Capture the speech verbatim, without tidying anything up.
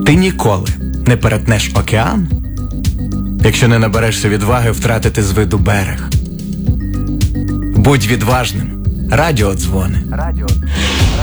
Ти ніколи не перетнеш океан, якщо не наберешся відваги втратити з виду берег. Будь відважним. Радіодзвони. Радіо.